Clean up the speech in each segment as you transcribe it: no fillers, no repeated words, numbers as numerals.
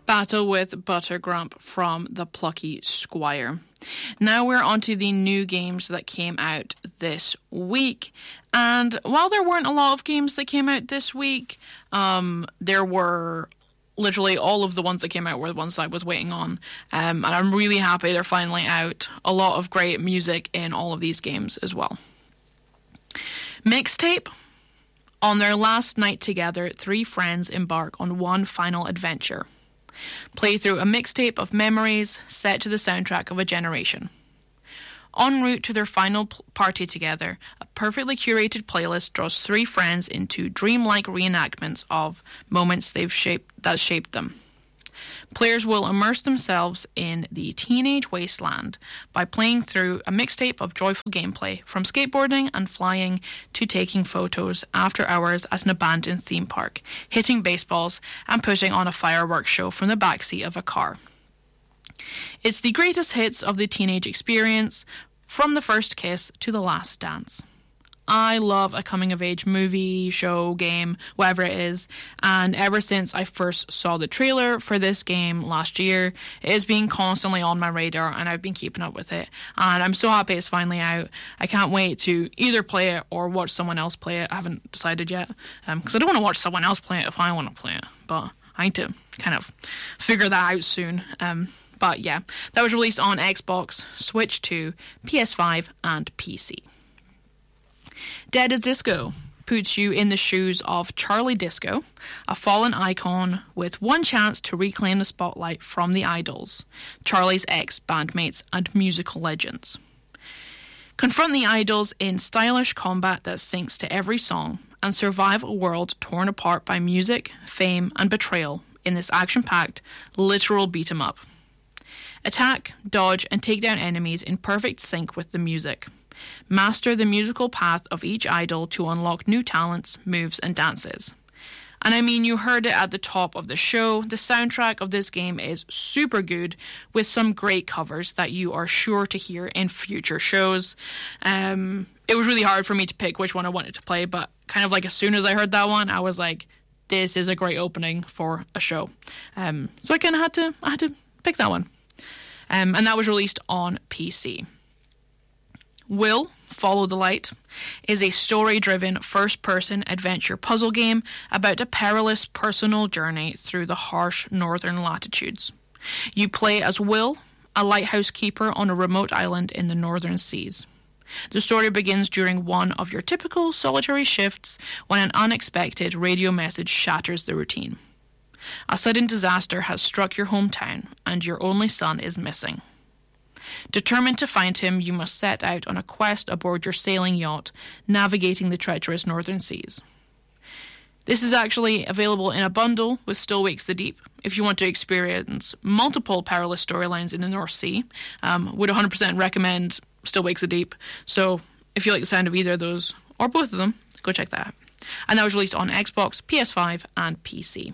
Battle with Buttergrump from the Plucky Squire. Now we're on to the new games that came out this week. And while there weren't a lot of games that came out this week, there were literally all of the ones that came out were the ones I was waiting on. And I'm really happy they're finally out. A lot of great music in all of these games as well. Mixtape. On their last night together, three friends embark on one final adventure. Play through a mixtape of memories set to the soundtrack of a generation. En route to their final party together, a perfectly curated playlist draws three friends into dreamlike reenactments of moments that shaped them. Players will immerse themselves in the teenage wasteland by playing through a mixtape of joyful gameplay, from skateboarding and flying to taking photos after hours at an abandoned theme park, hitting baseballs and putting on a fireworks show from the backseat of a car. It's the greatest hits of the teenage experience, from the first kiss to the last dance. I love a coming-of-age movie, show, game, whatever it is, and ever since I first saw the trailer for this game last year, it has been constantly on my radar, and I've been keeping up with it, and I'm so happy it's finally out. I can't wait to either play it or watch someone else play it. I haven't decided yet, because I don't want to watch someone else play it if I want to play it, but I need to kind of figure that out soon. But yeah, that was released on Xbox, Switch 2, PS5, and PC. Dead as Disco puts you in the shoes of Charlie Disco, a fallen icon with one chance to reclaim the spotlight from the idols, Charlie's ex-bandmates and musical legends. Confront the idols in stylish combat that syncs to every song and survive a world torn apart by music, fame, and betrayal in this action-packed, literal beat-em-up. Attack, dodge, and take down enemies in perfect sync with the music. Master the musical path of each idol to unlock new talents, moves, and dances. And I mean, you heard it at the top of the show. The soundtrack of this game is super good, with some great covers that you are sure to hear in future shows. It was really hard for me to pick which one I wanted to play, but kind of like as soon as I heard that one, I was like, this is a great opening for a show. So I kind of had to pick that one. And that was released on PC. Will, Follow the Light, is a story-driven first-person adventure puzzle game about a perilous personal journey through the harsh northern latitudes. You play as Will, a lighthouse keeper on a remote island in the northern seas. The story begins during one of your typical solitary shifts when an unexpected radio message shatters the routine. A sudden disaster has struck your hometown, and your only son is missing. Determined to find him, you must set out on a quest aboard your sailing yacht, navigating the treacherous northern seas. This is actually available in a bundle with Still Wakes the Deep. If you want to experience multiple perilous storylines in the North Sea, would 100% recommend Still Wakes the Deep. So if you like the sound of either of those, or both of them, go check that out. And that was released on Xbox, PS5, and PC.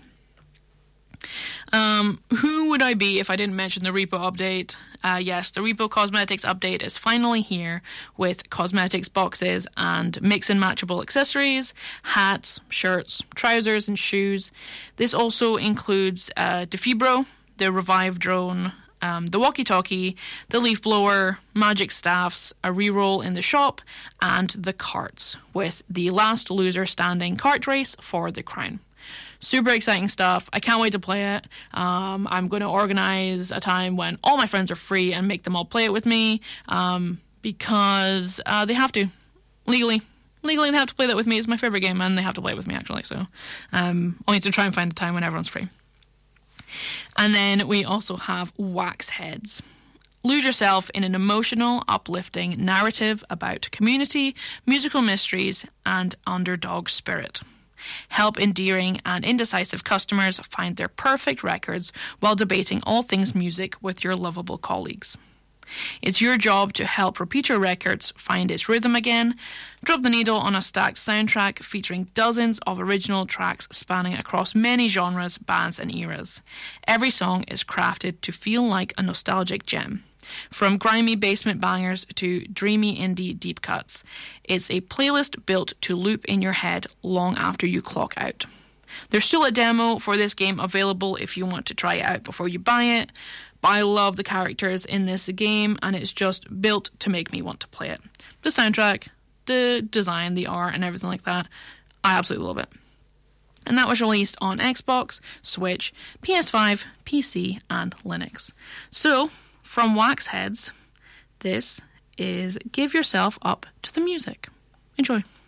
Who would I be if I didn't mention the Repo update? Yes, the Repo Cosmetics update is finally here with cosmetics boxes and mix and matchable accessories, hats, shirts, trousers, and shoes. This also includes Defibro, the Revive drone, the walkie-talkie, the leaf blower, magic staffs, a reroll in the shop, and the carts, with the last loser standing cart race for the crown. Super exciting stuff. I can't wait to play it. I'm going to organize a time when all my friends are free and make them all play it with me, because they have to. Legally, they have to play that with me. It's my favorite game, and they have to play it with me, actually. So I'll need to try and find a time when everyone's free. And then we also have Wax Heads. Lose yourself in an emotional, uplifting narrative about community, musical mysteries, and underdog spirit. Help endearing and indecisive customers find their perfect records while debating all things music with your lovable colleagues. It's your job to help Repeater Records find its rhythm again. Drop the needle on a stacked soundtrack featuring dozens of original tracks spanning across many genres, bands, and eras. Every song is crafted to feel like a nostalgic gem. From grimy basement bangers to dreamy indie deep cuts, it's a playlist built to loop in your head long after you clock out. There's still a demo for this game available if you want to try it out before you buy it, but I love the characters in this game and it's just built to make me want to play it. The soundtrack, the design, the art and everything like that, I absolutely love it. And that was released on Xbox, Switch, PS5, PC and Linux. So, from Waxheads, this is Give Yourself Up to the Music. Enjoy.